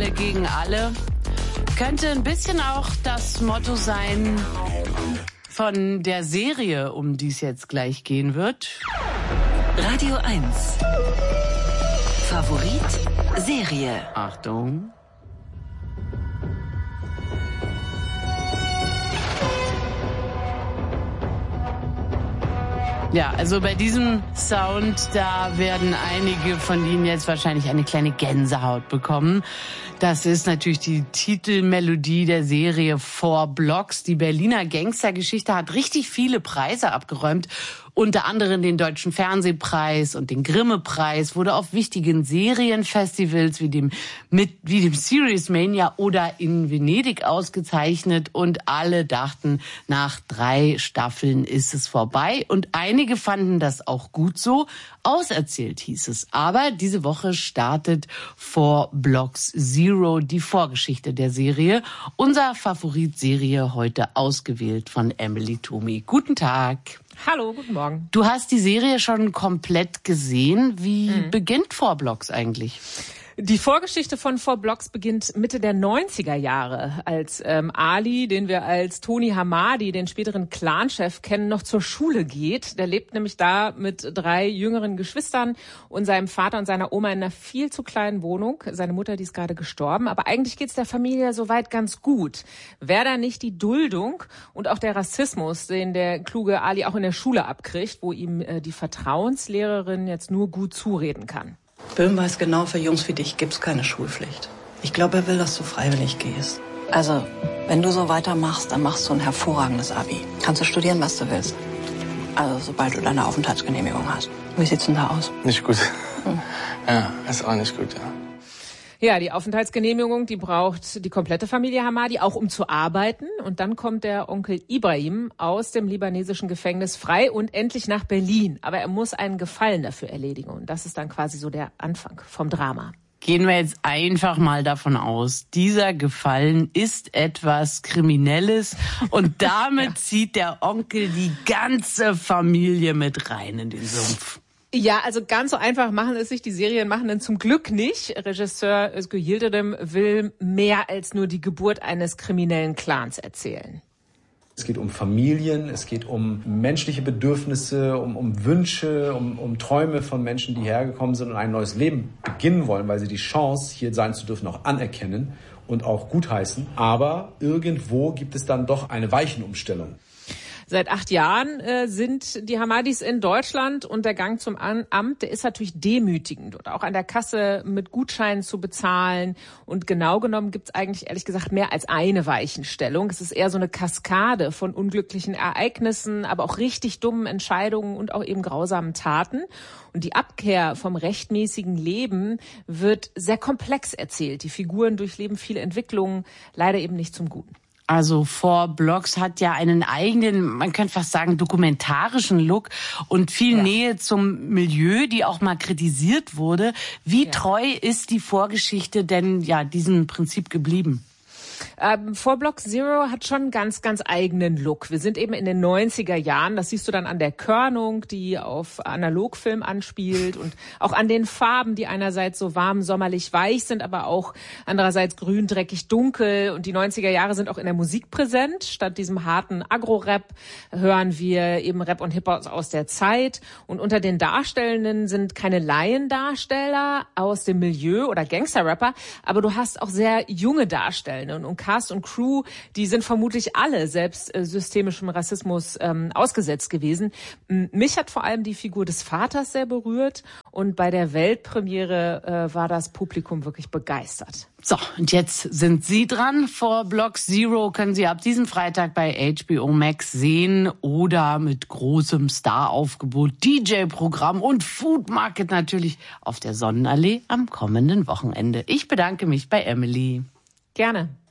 Alle gegen alle. Könnte ein bisschen auch das Motto sein von der Serie, um die es jetzt gleich gehen wird. Radio 1. Favorit Serie. Achtung. Ja, also bei diesem Sound, da werden einige von Ihnen jetzt wahrscheinlich eine kleine Gänsehaut bekommen. Das ist natürlich die Titelmelodie der Serie Four Blocks. Die Berliner Gangstergeschichte hat richtig viele Preise abgeräumt. Unter anderem den Deutschen Fernsehpreis und den Grimme-Preis, wurde auf wichtigen Serienfestivals wie dem Series Mania oder in Venedig ausgezeichnet. Und alle dachten, nach 3 Staffeln ist es vorbei. Und einige fanden das auch gut so. Auserzählt hieß es. Aber diese Woche startet Four Blocks Zero, die Vorgeschichte der Serie. Unser Favoritserie heute ausgewählt von Emily Thomi. Guten Tag. Hallo, guten Morgen. Du hast die Serie schon komplett gesehen. Wie beginnt Four Blocks eigentlich? Die Vorgeschichte von Four Blocks beginnt Mitte der 90er Jahre, als Ali, den wir als Tony Hamadi, den späteren Clanchef kennen, noch zur Schule geht. Der lebt nämlich da mit 3 jüngeren Geschwistern und seinem Vater und seiner Oma in einer viel zu kleinen Wohnung. Seine Mutter, die ist gerade gestorben. Aber eigentlich geht's der Familie soweit ganz gut. Wäre da nicht die Duldung und auch der Rassismus, den der kluge Ali auch in der Schule abkriegt, wo ihm die Vertrauenslehrerin jetzt nur gut zureden kann. Böhm weiß genau, für Jungs wie dich gibt's keine Schulpflicht. Ich glaube, er will, dass du freiwillig gehst. Also, wenn du so weitermachst, dann machst du ein hervorragendes Abi. Kannst du studieren, was du willst. Also, sobald du deine Aufenthaltsgenehmigung hast. Wie sieht's denn da aus? Nicht gut. Ja, ist auch nicht gut, ja. Ja, die Aufenthaltsgenehmigung, die braucht die komplette Familie Hamadi, auch um zu arbeiten. Und dann kommt der Onkel Ibrahim aus dem libanesischen Gefängnis frei und endlich nach Berlin. Aber er muss einen Gefallen dafür erledigen. Und das ist dann quasi so der Anfang vom Drama. Gehen wir jetzt einfach mal davon aus, dieser Gefallen ist etwas Kriminelles und damit zieht der Onkel die ganze Familie mit rein in den Sumpf. Ja, also ganz so einfach machen es sich die Serienmachenden zum Glück nicht. Regisseur Özgür Yildirim will mehr als nur die Geburt eines kriminellen Clans erzählen. Es geht um Familien, es geht um menschliche Bedürfnisse, um Wünsche, um Träume von Menschen, die hergekommen sind und ein neues Leben beginnen wollen, weil sie die Chance, hier sein zu dürfen, auch anerkennen und auch gutheißen. Aber irgendwo gibt es dann doch eine Weichenumstellung. Seit 8 Jahren sind die Hamadis in Deutschland und der Gang zum Amt, der ist natürlich demütigend und auch an der Kasse mit Gutscheinen zu bezahlen. Und genau genommen gibt's eigentlich ehrlich gesagt mehr als eine Weichenstellung. Es ist eher so eine Kaskade von unglücklichen Ereignissen, aber auch richtig dummen Entscheidungen und auch eben grausamen Taten. Und die Abkehr vom rechtmäßigen Leben wird sehr komplex erzählt. Die Figuren durchleben viele Entwicklungen, leider eben nicht zum Guten. Also Four Blocks hat ja einen eigenen, man könnte fast sagen, dokumentarischen Look und viel Nähe zum Milieu, die auch mal kritisiert wurde. Wie treu ist die Vorgeschichte denn diesem Prinzip geblieben? Four Blocks Zero hat schon einen ganz, ganz eigenen Look. Wir sind eben in den 90er Jahren. Das siehst du dann an der Körnung, die auf Analogfilm anspielt und auch an den Farben, die einerseits so warm, sommerlich weich sind, aber auch andererseits grün, dreckig, dunkel. Und die 90er Jahre sind auch in der Musik präsent. Statt diesem harten Agro-Rap hören wir eben Rap und Hip-Hop aus der Zeit. Und unter den Darstellenden sind keine Laiendarsteller aus dem Milieu oder Gangster-Rapper, aber du hast auch sehr junge Darstellende. Und Cast und Crew, die sind vermutlich alle selbst systemischem Rassismus ausgesetzt gewesen. Mich hat vor allem die Figur des Vaters sehr berührt und bei der Weltpremiere war das Publikum wirklich begeistert. So, und jetzt sind Sie dran. Four Blocks Zero können Sie ab diesem Freitag bei HBO Max sehen oder mit großem Staraufgebot, DJ-Programm und Food Market natürlich auf der Sonnenallee am kommenden Wochenende. Ich bedanke mich bei Emily. Gerne.